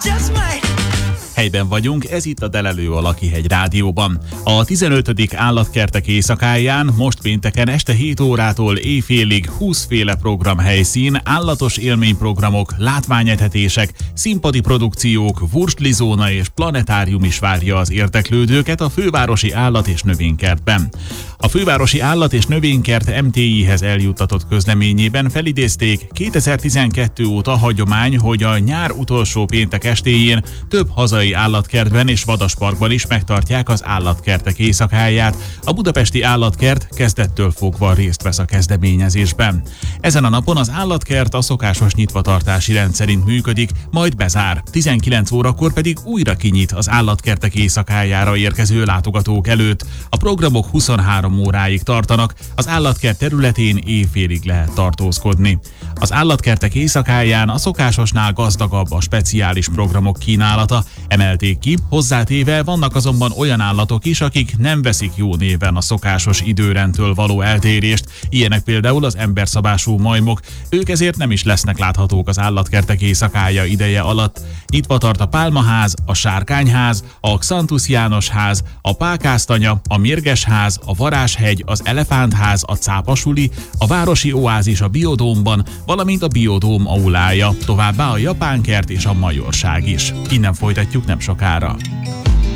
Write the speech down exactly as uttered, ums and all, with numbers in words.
Helyben vagyunk, ez itt a Delelő a Lakihegy Rádióban. A tizenötödik állatkertek éjszakáján most pénteken este hét órától éjfélig húsz féle programhelyszín, állatos élményprogramok, látványetetések, színpadi produkciók, vurstlizóna és planetárium is várja az érdeklődőket a fővárosi állat- és növénykertben. A fővárosi állat- és növénykert em té i-hez eljuttatott közleményében felidézték, kétezer-tizenkettő óta hagyomány, hogy a nyár utolsó péntek estéjén több hazai állatkertben és vadasparkban is megtartják az állatkertek éjszakáját. A budapesti állatkert kezdettől fogva részt vesz a kezdeményezésben. Ezen a napon az állatkert a szokásos nyitvatartási rend szerint működik, majd bezár. tizenkilenc órakor pedig újra kinyit az állatkertek éjszakájára érkező látogatók előtt. A programok huszonhárom óráig tartanak, az állatkert területén éjfélig lehet tartózkodni. Az állatkertek éjszakáján a szokásosnál gazdagabb a speciális programok kínálata, emelték ki, hozzátéve vannak azonban olyan állatok is, akik nem veszik jó néven a szokásos időrendtől való eltérést, ilyenek például az emberszabású majmok, ők ezért nem is lesznek láthatók az állatkertek éjszakája ideje alatt. Nyitva tart a Pálmaház, a Sárkányház, a Xantusz János ház, a Pákásztanya, a Mérgesház, a Varázshegy, az Elefántház, a Cápasuli, a Városi Oázis a Biodómban, valamint a Biodóm aulája, továbbá a Japánkert és a Majorság is. Innen folytatjuk nem sokára.